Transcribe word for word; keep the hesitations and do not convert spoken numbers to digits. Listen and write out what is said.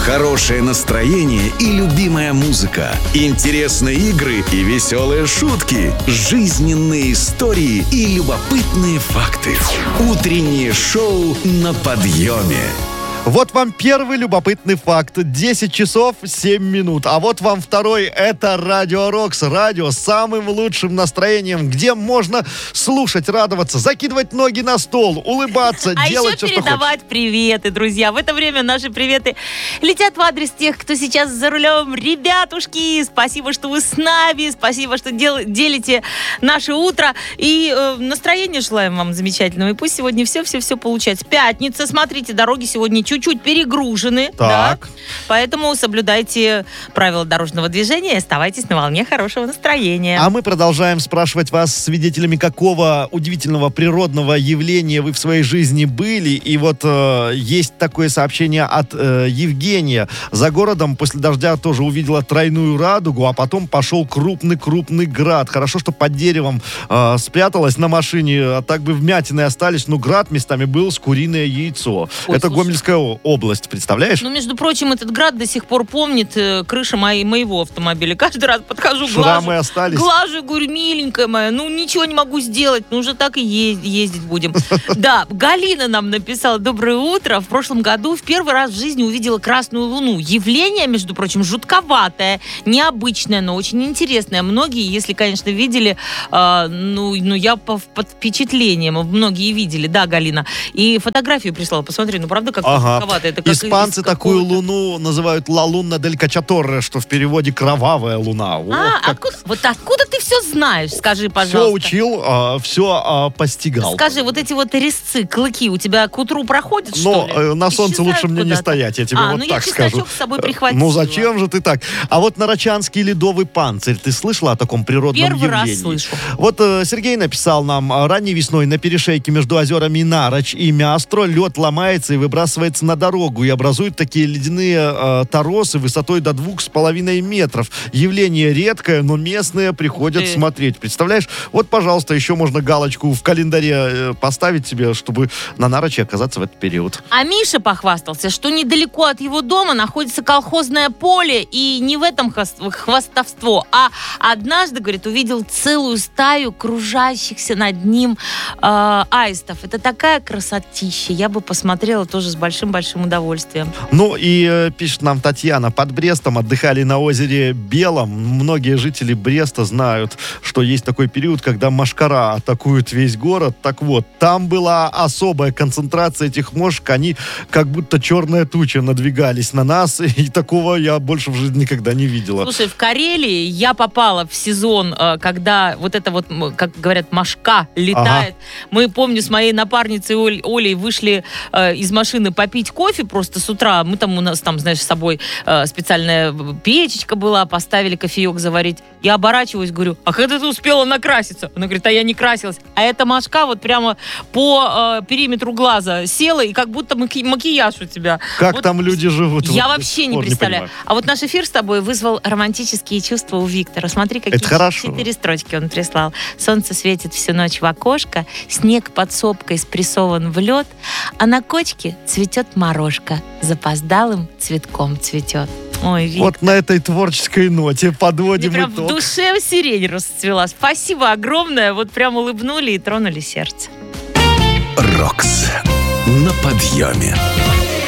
Хорошее настроение и любимая музыка. Интересные игры и веселые шутки. Жизненные истории и любопытные факты. Утреннее шоу на подъеме. Вот вам первый любопытный факт. десять часов семь минут. А вот вам второй. Это Радио Рокс. Радио с самым лучшим настроением, где можно слушать, радоваться, закидывать ноги на стол, улыбаться, а делать еще все, что передавать хочешь. приветы, друзья. В это время наши приветы летят в адрес тех, кто сейчас за рулем. Ребятушки, спасибо, что вы с нами. Спасибо, что дел- делите наше утро. И э, настроение желаем вам замечательного. И пусть сегодня все-все-все получается. Пятница. Смотрите, дороги сегодня чуть-чуть перегружены. Так. Да? Поэтому соблюдайте правила дорожного движения и оставайтесь на волне хорошего настроения. А мы продолжаем спрашивать вас, свидетелями какого удивительного природного явления вы в своей жизни были. И вот э, есть такое сообщение от э, Евгения. За городом после дождя тоже увидела тройную радугу, а потом пошел крупный-крупный град. Хорошо, что под деревом э, спряталась на машине, а так бы вмятины остались. Но град местами был с куриное яйцо. Ой, Это слушай. Гомельская область, представляешь? Ну, между прочим, этот град до сих пор помнит э, крыша моей, моего автомобиля. Каждый раз подхожу, Шрамы глажу, остались. глажу, говорю, миленькая моя, ну, ничего не могу сделать, ну, уже так и е- ездить будем. Да, Галина нам написала: доброе утро. В прошлом году в первый раз в жизни увидела красную луну. Явление, между прочим, жутковатое, необычное, но очень интересное. Многие, если, конечно, видели, э, ну, ну, я по, под впечатлением, многие видели, да, Галина. И фотографию прислала, посмотри, ну, правда, как Ага. жутковато. Это как Испанцы из такую какого-то- луну называют «Ла лунна дель Качаторре», что в переводе «кровавая луна». О, А, как откуда, вот откуда ты все знаешь, скажи, все пожалуйста. учил, а, все а, постигал. Скажи, вот эти вот резцы, клыки у тебя к утру проходят, Но что ли? э, на солнце Исчезают лучше мне не куда-то? стоять, я тебе а, вот ну так я скажу. чесночок с собой прихватила. Ну зачем же ты так? А вот Нарочанский ледовый панцирь, ты слышала о таком природном Первый раз явлении? слышу. Вот э, Сергей написал нам: а, ранней весной на перешейке между озерами Нароч и Мястро лед ломается и выбрасывается на дорогу, и образует такие ледяные э, торосы высотой до двух с половиной метров. Явление редкое, но местные приходят Ты. смотреть. Представляешь? Вот, пожалуйста, еще можно галочку в календаре э, поставить себе, чтобы на Нарочи оказаться в этот период. А Миша похвастался, что недалеко от его дома находится колхозное поле, и не в этом хвост- хвастовство, а однажды, говорит, увидел целую стаю кружащихся над ним э, аистов. Это такая красотища, я бы посмотрела тоже с большим-большим удовольствием. Ну и э, пишет нам Татьяна: под Брестом отдыхали на озере Белом. Многие жители Бреста знают, что есть такой период, когда мошкара атакует весь город. Так вот, там была особая концентрация этих мошек. Они как будто черная туча надвигались на нас. И такого я больше в жизни никогда не видела. Слушай, в Карелии я попала в сезон, э, когда вот это вот, м, как говорят, мошка летает. Мы, помню, с моей напарницей Оль- Олей вышли э, из машины попить кофе просто с утра. Мы там, у нас там, знаешь, с собой э, специальная печечка была, поставили кофеек заварить. Я оборачиваюсь, говорю: а когда ты успела накраситься? Она говорит: а я не красилась. А эта мошка вот прямо по э, периметру глаза села, и как будто маки- макияж у тебя. Как Вот там люди живут? Я Вот до вообще сих не пор представляю. понимаю. а вот наш эфир с тобой вызвал романтические чувства у Виктора. Смотри, какие Это хорошо. четыре строчки он прислал. Солнце светит всю ночь в окошко, снег под сопкой спрессован в лед, а на кочке цветет морожка, запоздалым цветком цветет. Ой, Виктор. Вот на этой творческой ноте Мне подводим прям в итог. душе сирень расцвела. Спасибо огромное. Вот прям улыбнули и тронули сердце. Рокс на подъеме.